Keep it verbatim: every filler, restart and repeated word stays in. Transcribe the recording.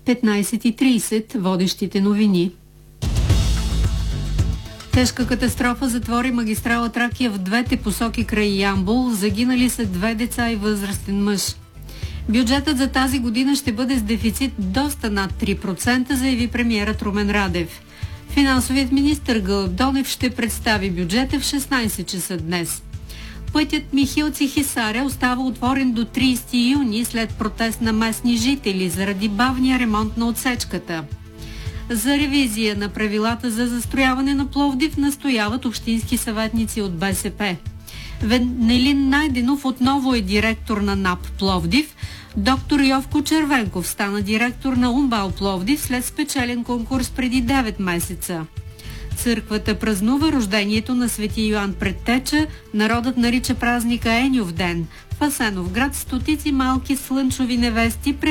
петнайсет и трийсет водещите новини. Тежка катастрофа затвори магистрала Тракия в двете посоки край Ямбол. Загинали са две деца и възрастен мъж. Бюджетът за тази година ще бъде с дефицит доста над три процента, заяви премиерът Румен Радев. Финансовият министър Гълъб Донев ще представи бюджета в шестнайсет часа днес. Пътят Михилци-Хисаря остава отворен до трийсети юни след протест на местни жители заради бавния ремонт на отсечката. За ревизия на правилата за застрояване на Пловдив настояват общински съветници от БСП. Венелин Найденов отново е директор на НАП Пловдив. Доктор Йовко Червенков стана директор на УМБАЛ Пловдив след спечелен конкурс преди девет месеца. Църквата празнува рождението на свети Йоан Предтеча. Народът нарича празника Еньов ден. В Асеновград стотици малки слънчови невести